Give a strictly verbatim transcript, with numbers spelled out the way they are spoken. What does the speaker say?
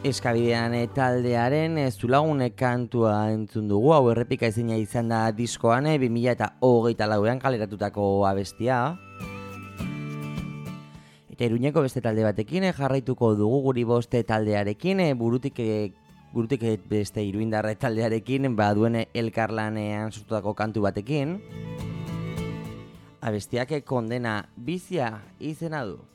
Eskabidean taldearen Zulagunek kantua entzun dugu, hau errepika ezina izan da diskoan bi mila hogeita lauean kaleratutako abestia. Eta Iruñeko beste talde batekin jarraituko dugu Guri Boste taldearekin, burutik, burutik beste Iruindarre taldearekin, baduen elkarlanean sortutako kantu batekin. Abestiak Kondena bizia izena du.